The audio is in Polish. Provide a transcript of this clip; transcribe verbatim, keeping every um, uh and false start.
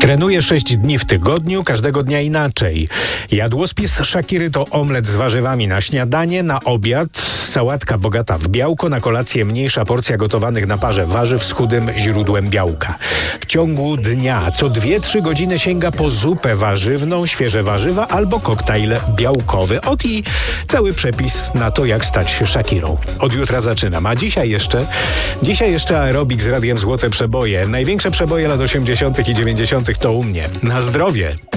Trenuje sześć dni w tygodniu, każdego dnia inaczej. Jadłospis Shakiry to omlet z warzywami na śniadanie, na obiad sałatka bogata w białko, na kolację mniejsza porcja gotowanych na parze warzyw z chudym źródłem białka. W ciągu dnia co dwie trzy godziny sięga po zupę warzywną, świeże warzywa albo koktajl białkowy. Ot i cały przepis na to, jak stać się Shakirą. Od jutra zaczynam, a dzisiaj jeszcze, dzisiaj jeszcze aerobik z Radiem Złote Przeboje. Największe przeboje lat osiemdziesiątych i dziewięćdziesiątych to u mnie. Na zdrowie!